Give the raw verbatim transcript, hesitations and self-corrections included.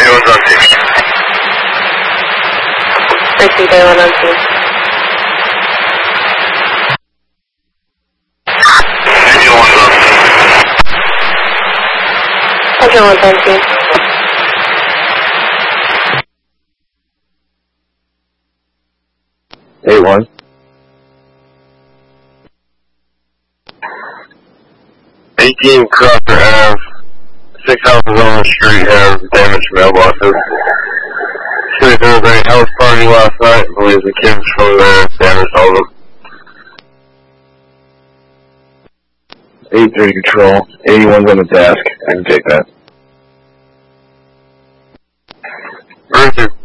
eighty-one's on scene. Received eighty-one on scene. eighty-one's on scene. eighty-one's on scene. eight one. eighteen Crawford Ave. Six houses on the street have damaged mailboxes. See if there was any house party last night. I believe the kids from there damaged all of them. eight three control. eighty-one's on the desk. I can take that. Roger.